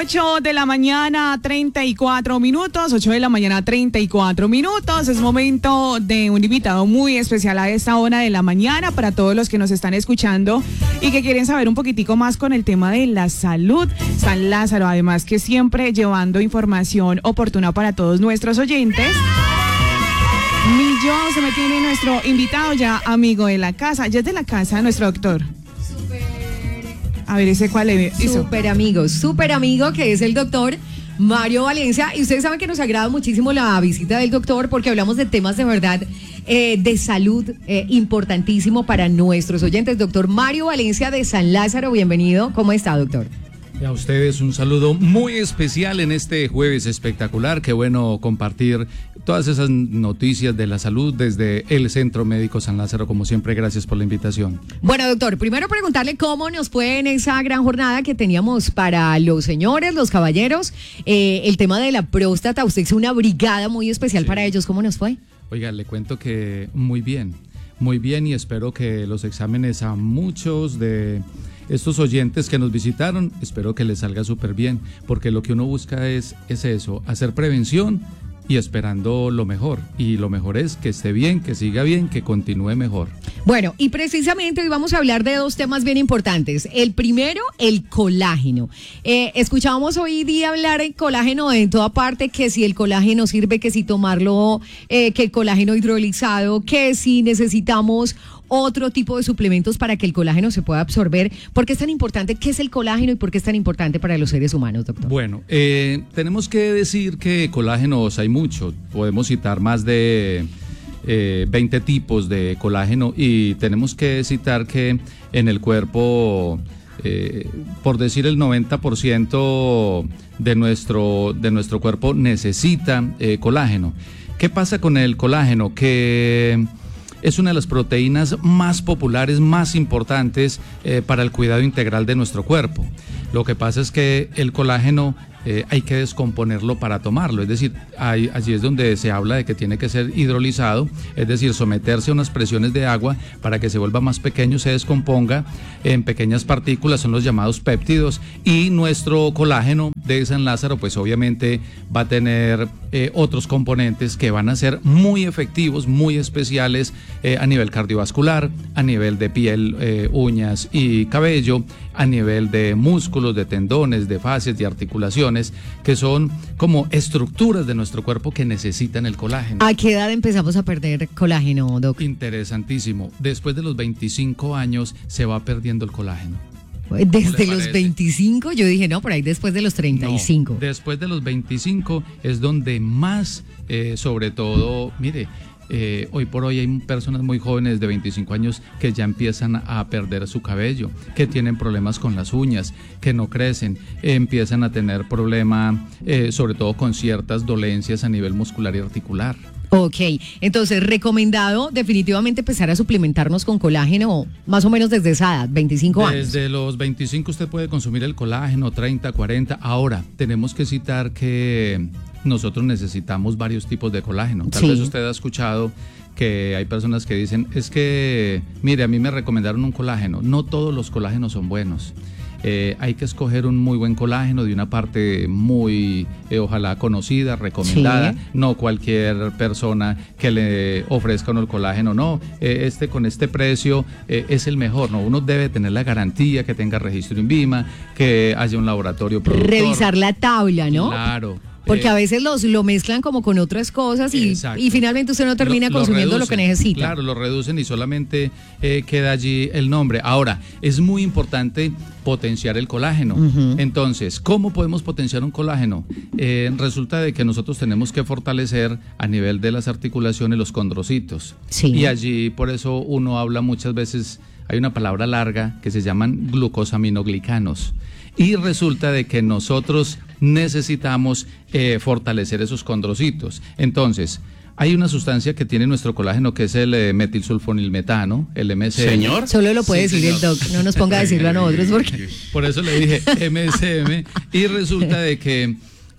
8 de la mañana, 34 minutos, 8 de la mañana, 34 minutos. Es momento de un invitado muy especial a esta hora de la mañana para todos los que nos están escuchando y que quieren saber un poquitico más con el tema de la salud. San Lázaro, además que siempre llevando información oportuna para todos nuestros oyentes. Millón se me tiene nuestro invitado ya, amigo de la casa. Ya es de la casa, nuestro doctor. A ver, ¿ese cuál es? Súper amigo, que es el doctor Mario Valencia. Y ustedes saben que nos agrada muchísimo la visita del doctor porque hablamos de temas de verdad de salud importantísimo para nuestros oyentes. Doctor Mario Valencia de San Lázaro, bienvenido. ¿Cómo está, doctor? A ustedes un saludo muy especial en este jueves espectacular. Qué bueno compartir todas esas noticias de la salud desde el Centro Médico San Lázaro. Como siempre, gracias por la invitación. Bueno, doctor, primero preguntarle cómo nos fue en esa gran jornada que teníamos para los señores, los caballeros. El tema de la próstata, usted hizo una brigada muy especial para ellos. ¿Cómo nos fue? Oiga, le cuento que muy bien, y espero que los exámenes a muchos de estos oyentes que nos visitaron, espero que les salga súper bien, porque lo que uno busca es eso, hacer prevención y esperando lo mejor. Y lo mejor es que esté bien, que siga bien, que continúe mejor. Bueno, y precisamente hoy vamos a hablar de dos temas bien importantes. El primero, el colágeno. Escuchábamos hoy día hablar de colágeno en toda parte, que si el colágeno sirve, que si tomarlo, que el colágeno hidrolizado, que si necesitamos otro tipo de suplementos para que el colágeno se pueda absorber. ¿Por qué es tan importante? ¿Qué es el colágeno y por qué es tan importante para los seres humanos, doctor? Bueno, tenemos que decir que colágenos hay mucho. Podemos citar más de 20 tipos de colágeno y tenemos que citar que en el cuerpo, por decir el 90% de nuestro cuerpo necesita colágeno. ¿Qué pasa con el colágeno? Que es una de las proteínas más populares, más importantes para el cuidado integral de nuestro cuerpo. Lo que pasa es que el colágeno hay que descomponerlo para tomarlo, es decir, allí es donde se habla de que tiene que ser hidrolizado, es decir, someterse a unas presiones de agua para que se vuelva más pequeño, se descomponga en pequeñas partículas, son los llamados péptidos, y nuestro colágeno de San Lázaro pues obviamente va a tener otros componentes que van a ser muy efectivos, muy especiales a nivel cardiovascular, a nivel de piel, uñas y cabello, a nivel de músculos, de tendones, de fascias, de articulaciones, que son como estructuras de nuestro cuerpo que necesitan el colágeno. ¿A qué edad empezamos a perder colágeno, doc? Interesantísimo. Después de los 25 años se va perdiendo el colágeno. ¿Desde los 25? Yo dije, no, por ahí después de los 35. No, después de los 25 es donde más, sobre todo, mire, hoy por hoy hay personas muy jóvenes de 25 años que ya empiezan a perder su cabello, que tienen problemas con las uñas, que no crecen, empiezan a tener problemas sobre todo con ciertas dolencias a nivel muscular y articular. Ok, entonces recomendado definitivamente empezar a suplementarnos con colágeno más o menos desde esa edad, 25 años. Desde los 25 usted puede consumir el colágeno, 30, 40. Ahora, tenemos que citar que nosotros necesitamos varios tipos de colágeno. Tal vez usted ha escuchado que hay personas que dicen, es que, mire, a mí me recomendaron un colágeno. No todos los colágenos son buenos. Hay que escoger un muy buen colágeno de una parte muy, ojalá conocida, recomendada. Sí. No cualquier persona que le ofrezca uno el colágeno, no, con este precio es el mejor. No, uno debe tener la garantía que tenga registro INVIMA, que haya un laboratorio productor. Revisar la tabla, ¿no? Claro. Porque a veces lo mezclan como con otras cosas y finalmente usted no termina consumiendo reducen, lo que necesita. Claro, lo reducen y solamente queda allí el nombre. Ahora, es muy importante potenciar el colágeno. Entonces, ¿cómo podemos potenciar un colágeno? Resulta de que nosotros tenemos que fortalecer a nivel de las articulaciones los condrocitos. Sí. Y allí, por eso uno habla muchas veces, hay una palabra larga que se llaman glucosaminoglicanos. Y resulta de que nosotros necesitamos fortalecer esos condrocitos. Entonces, hay una sustancia que tiene nuestro colágeno que es el metilsulfonilmetano, el MSM. ¿Señor? Solo lo puede decir el doc, no nos ponga a decirlo a nosotros. Porque... Por eso le dije MSM. Y resulta de que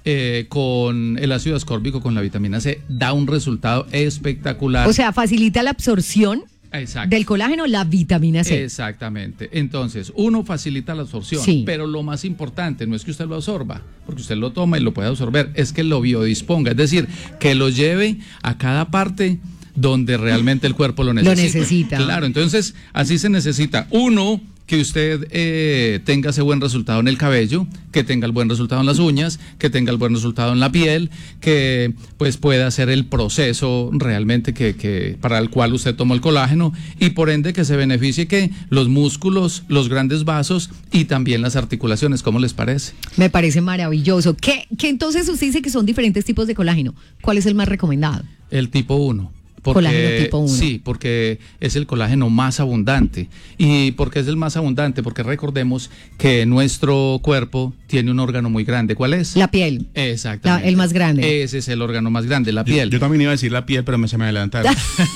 con el ácido ascórbico, con la vitamina C, da un resultado espectacular. O sea, facilita la absorción Exacto. del colágeno, la vitamina C. Exactamente. Entonces, uno facilita la absorción, Sí. pero lo más importante no es que usted lo absorba, porque usted lo toma y lo puede absorber, es que lo biodisponga, es decir, que lo lleve a cada parte donde realmente el cuerpo lo necesita. Lo necesita. Claro, entonces así se necesita. Uno, que usted tenga ese buen resultado en el cabello, que tenga el buen resultado en las uñas, que tenga el buen resultado en la piel, que pues pueda hacer el proceso realmente que para el cual usted tomó el colágeno y por ende que se beneficie que los músculos, los grandes vasos y también las articulaciones. ¿Cómo les parece? Me parece maravilloso. ¿Qué entonces usted dice que son diferentes tipos de colágeno? ¿Cuál es el más recomendado? El tipo 1. Colágeno tipo 1. Sí, porque es el colágeno más abundante. ¿Y por qué es el más abundante? Porque recordemos que nuestro cuerpo tiene un órgano muy grande. ¿Cuál es? La piel. Exactamente. El más grande. Ese es el órgano más grande, la piel. Yo también iba a decir la piel, pero se me adelantaron.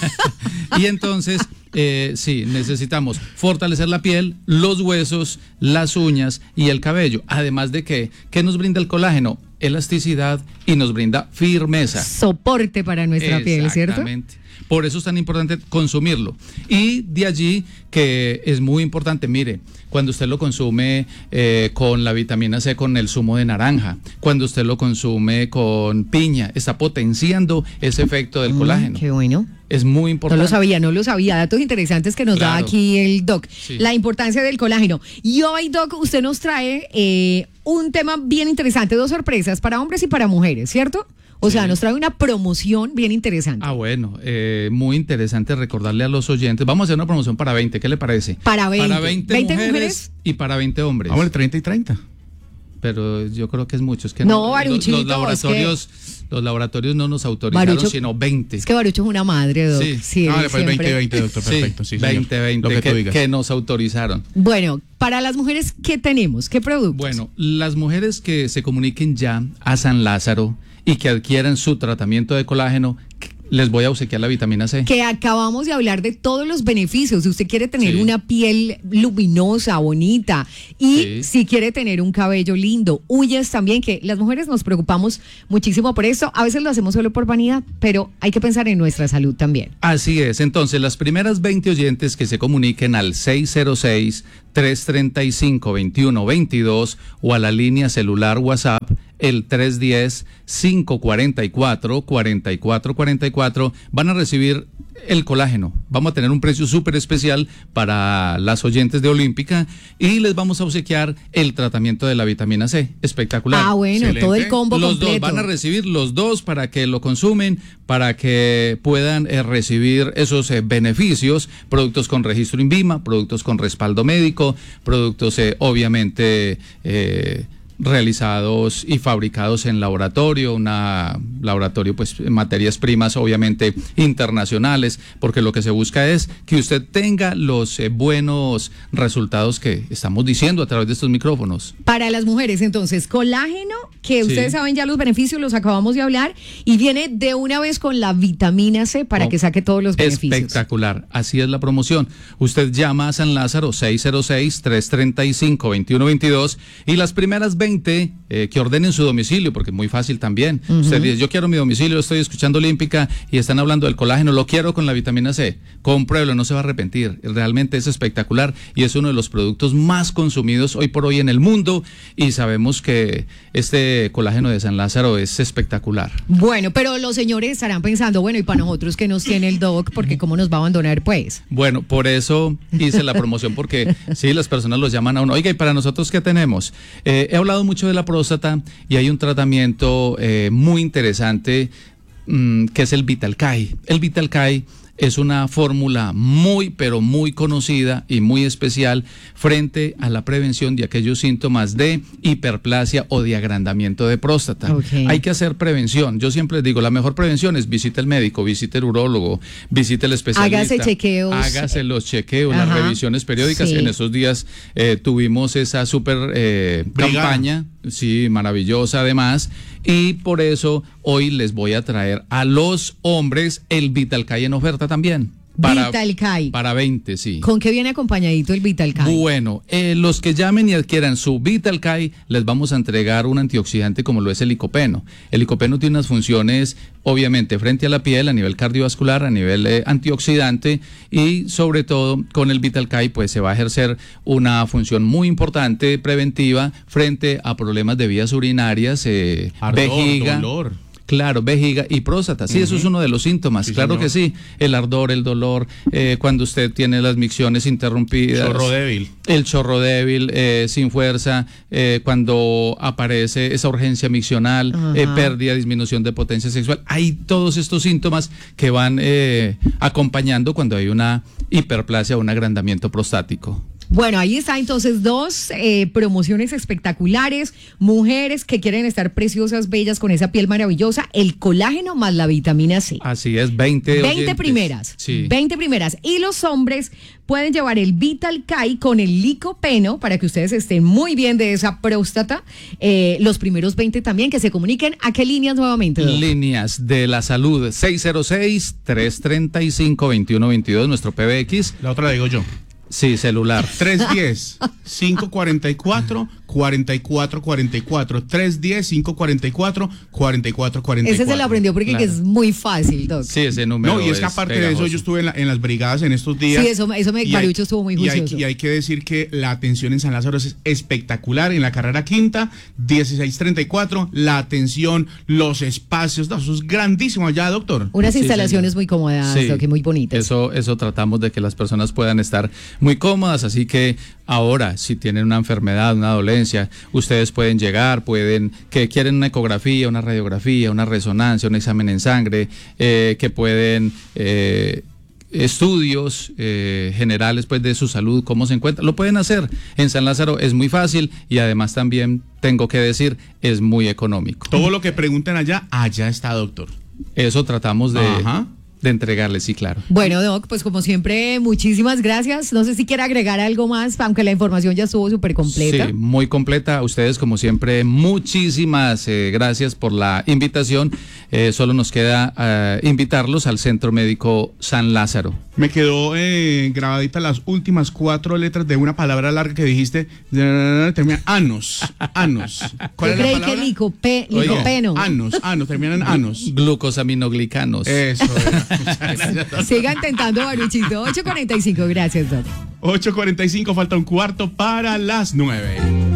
Y entonces, sí, necesitamos fortalecer la piel, los huesos, las uñas y el cabello. Además de que, ¿qué nos brinda el colágeno? Elasticidad y nos brinda firmeza. Soporte para nuestra piel, ¿cierto? Exactamente. Por eso es tan importante consumirlo. Y de allí que es muy importante, mire, cuando usted lo consume con la vitamina C, con el zumo de naranja, cuando usted lo consume con piña, está potenciando ese efecto del colágeno. Qué bueno. Es muy importante. No lo sabía. Datos interesantes que nos da Claro. aquí el doc. Sí. La importancia del colágeno. Y hoy, doc, usted nos trae un tema bien interesante, 2 sorpresas para hombres y para mujeres, ¿cierto? O sea, nos trae una promoción bien interesante. Ah, bueno, muy interesante recordarle a los oyentes. Vamos a hacer una promoción para 20, ¿qué le parece? Para 20. Para 20 ¿20 mujeres, mujeres? y para 20 hombres. Vamos, 30 y 30. Pero yo creo que es mucho. Es que No, los Baruchito, los laboratorios no nos autorizaron, Barucho, sino 20. Es que Barucho es una madre, doc. Sí. No, él le fue el siempre- 20-20, doctor, perfecto. Sí, señor. 20, Lo que tú digas. que nos autorizaron. Bueno, para las mujeres, ¿qué tenemos? ¿Qué productos? Bueno, las mujeres que se comuniquen ya a San Lázaro y que adquieran su tratamiento de colágeno, les voy a obsequiar la vitamina C. Que acabamos de hablar de todos los beneficios. Si usted quiere tener Sí. una piel luminosa, bonita, y Sí. si quiere tener un cabello lindo, uñas también, que las mujeres nos preocupamos muchísimo por eso. A veces lo hacemos solo por vanidad, pero hay que pensar en nuestra salud también. Así es, entonces las primeras 20 oyentes que se comuniquen al 606-335-2122 o a la línea celular WhatsApp, el 310-544-4444, van a recibir el colágeno. Vamos a tener un precio súper especial para las oyentes de Olímpica y les vamos a obsequiar el tratamiento de la vitamina C. Espectacular. Ah, bueno, Excelente. todo el combo Los completo. dos van a recibir los dos para que lo consumen, para que puedan recibir esos beneficios, productos con registro INVIMA, productos con respaldo médico, productos obviamente realizados y fabricados en laboratorio, laboratorio pues materias primas obviamente internacionales, porque lo que se busca es que usted tenga los buenos resultados que estamos diciendo a través de estos micrófonos. Para las mujeres, entonces, colágeno, que Sí. ustedes saben ya los beneficios, los acabamos de hablar, y viene de una vez con la vitamina C para Oh, que saque todos los beneficios. Espectacular, así es la promoción. Usted llama a San Lázaro 606-335-2122 y las primeras 20 que ordenen su domicilio, porque es muy fácil también. Usted dice, yo quiero mi domicilio, estoy escuchando Olímpica y están hablando del colágeno, lo quiero con la vitamina C. Compruébelo, no se va a arrepentir. Realmente es espectacular y es uno de los productos más consumidos hoy por hoy en el mundo y sabemos que este colágeno de San Lázaro es espectacular. Bueno, pero los señores estarán pensando, bueno, y para nosotros que nos tiene el doc, porque cómo nos va a abandonar, pues. Bueno, por eso hice la promoción, porque sí, las personas los llaman a uno. Oiga, ¿y para nosotros qué tenemos? He hablado mucho de la próstata y hay un tratamiento muy interesante que es el Vitalcay. El Vitalcay es una fórmula muy, pero muy conocida y muy especial frente a la prevención de aquellos síntomas de hiperplasia o de agrandamiento de próstata. Ok. Hay que hacer prevención. Yo siempre les digo, la mejor prevención es visite al médico, visite el urólogo, visite el especialista. Hágase chequeos. Hágase los chequeos, Ajá. las revisiones periódicas. Sí. En esos días tuvimos esa súper campaña, sí, maravillosa además. Y por eso hoy les voy a traer a los hombres el Vitalcay en oferta también. Vitalcay. Para 20, sí. ¿Con qué viene acompañadito el Vitalcay? Bueno, los que llamen y adquieran su Vitalcay, les vamos a entregar un antioxidante como lo es el licopeno. El licopeno tiene unas funciones, obviamente, frente a la piel, a nivel cardiovascular, a nivel antioxidante, y sobre todo con el Vitalcay pues se va a ejercer una función muy importante preventiva frente a problemas de vías urinarias, Ardor, vejiga. dolor. Claro, vejiga y próstata. Sí, eso es uno de los síntomas. Sí, claro señor. que sí. El ardor, el dolor, cuando usted tiene las micciones interrumpidas. Chorro débil. El chorro débil, sin fuerza, cuando aparece esa urgencia miccional, pérdida, disminución de potencia sexual. Hay todos estos síntomas que van acompañando cuando hay una hiperplasia o un agrandamiento prostático. Bueno, ahí está entonces dos promociones espectaculares, mujeres que quieren estar preciosas, bellas, con esa piel maravillosa, el colágeno más la vitamina C. Así es, 20 oyentes. primeras, Sí. 20 primeras. Y los hombres pueden llevar el Vitalcay con el licopeno para que ustedes estén muy bien de esa próstata. Los primeros 20 también, que se comuniquen. ¿A qué líneas nuevamente, Doc? Líneas de la salud, 606-335-2122, nuestro PBX. La otra la digo yo. Sí, celular. 310-544-4444. 310-544-4444. Ese se lo aprendió porque Claro. es muy fácil, Doc. Sí, ese número. No, y es que aparte de eso, yo estuve en las brigadas en estos días. Sí, eso Mariucho estuvo muy juicioso. Y hay que decir que la atención en San Lázaro es espectacular. En la carrera quinta, 1634, la atención, los espacios, no, eso es grandísimo allá, doctor. Unas Sí, instalaciones señor. muy cómodas, Sí, Doc, y muy bonitas. Eso tratamos de que las personas puedan estar muy cómodas, así que ahora, si tienen una enfermedad, una dolencia, ustedes pueden llegar, que quieren una ecografía, una radiografía, una resonancia, un examen en sangre, que pueden estudios generales pues de su salud, cómo se encuentra, lo pueden hacer en San Lázaro, es muy fácil y además también tengo que decir, es muy económico. Todo lo que pregunten allá está, doctor. Eso tratamos de Ajá. entregarles, sí, claro. Bueno, Doc, pues como siempre, muchísimas gracias. No sé si quiere agregar algo más, aunque la información ya estuvo súper completa. Sí, muy completa. A ustedes, como siempre, muchísimas gracias por la invitación. Solo nos queda invitarlos al Centro Médico San Lázaro. Me quedó grabadita las últimas 4 letras de una palabra larga que dijiste. Termina anos. ¿Cuál Yo es la creí palabra? que licopeno. Anos, terminan en anos. Glucosaminoglicanos. Eso era. Muchas gracias, doctor. Siga intentando, Maruchito. 8:45, gracias, Doc. 8:45, falta un cuarto para las 9.